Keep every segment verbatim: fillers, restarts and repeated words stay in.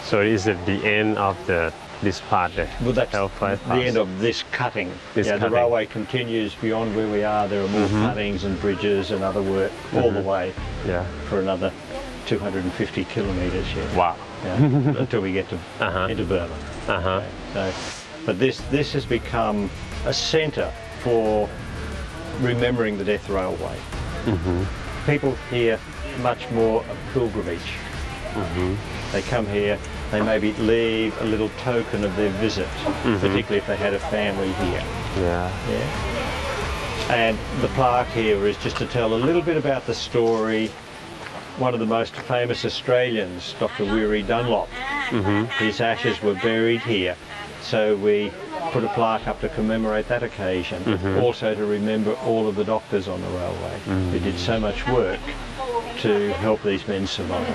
So is it the end of the this part the Well, that's L5 the end of this cutting. This yeah, cutting. The railway continues beyond where we are. There are more Mm-hmm. cuttings and bridges and other work all the way Yeah. for another two hundred fifty kilometres yet. Wow. Yeah, until we get to Uh-huh. into Burma. Uh-huh. So, but this this has become a centre for remembering the Death Railway. Mm-hmm. People here much more a pilgrimage. Mm-hmm. They come here, they maybe leave a little token of their visit, Mm-hmm. particularly if they had a family here. Yeah. Yeah. And the plaque here is just to tell a little bit about the story. One of the most famous Australians, Doctor Weary Dunlop, Mm-hmm. his ashes were buried here. So we put a plaque up to commemorate that occasion, Mm-hmm. also to remember all of the doctors on the railway who did so much work to help these men survive.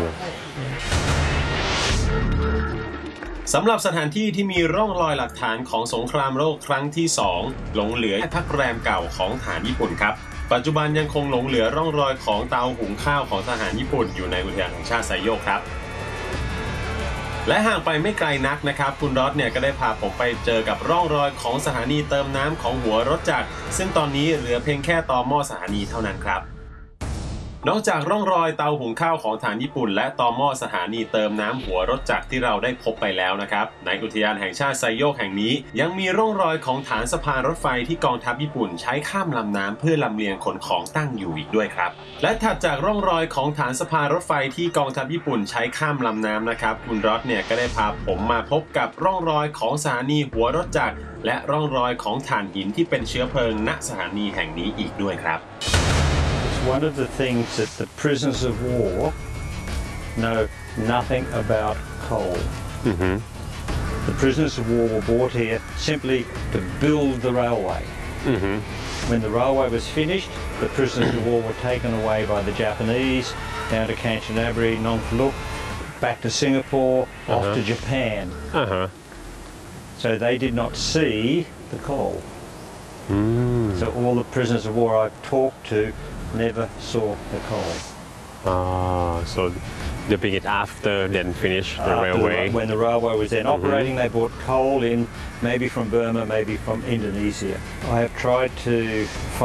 สำหรับสถานที่ที่มีร่องรอยหลักฐานของสงครามโลกครั้งที่สองหลงเหลือพักแรมเก่าของทหารญี่ปุ่นครับปัจจุบันยังคงหลงเหลือร่องรอยของเตาหุงข้าวของทหารญี่ปุ่นอยู่ในอุทยานแห่งชาติไซโยกครับและห่างไปไม่ไกลนักนะครับคุณรอดเนี่ยก็ได้พาผมไปเจอกับร่องรอยของสถานีเติมน้ำของหัวรถจักรซึ่งตอนนี้เหลือเพียงแค่ตอหม้อสถานีเท่านั้นครับนอกจากร่องรอยเตาหุงข้าวของทหารญี่ปุ่นและตอหม้อสถานีเติมน้ำหัวรถจักรที่เราได้พบไปแล้วนะครับในอุทยานแห่งชาติไซโยกแห่งนี้ยังมีร่องรอยของฐานสะพานรถไฟที่กองทัพญี่ปุ่นใช้ข้ามลำน้ำเพื่อลำเลียงขนของตั้งอยู่อีกด้วยครับและถัดจากร่องรอยของฐานสะพานรถไฟที่กองทัพญี่ปุ่นใช้ข้ามลำน้ำนะครับคุณรอดเนี่ยก็ได้พาผมมาพบกับร่องรอยของสถานีหัวรถจักรและร่องรอยของถ่านหินที่เป็นเชื้อเพลิงณสถานีแห่งนี้อีกด้วยครับ One of the things that the prisoners of war know nothing about coal. Mm-hmm. The prisoners of war were brought here simply to build the railway. Mm-hmm. When the railway was finished, the prisoners of war were taken away by the Japanese down to Kanchanaburi, Nongphaluk, back to Singapore, Uh-huh. off to Japan. Uh-huh. So they did not see the coal. Mm. So all the prisoners of war I've talked to never saw the coal. Ah, so they bring it after then finish the After railway. when the railway was then Mhm. operating, they brought coal in, maybe from Burma, maybe from Indonesia. I have tried to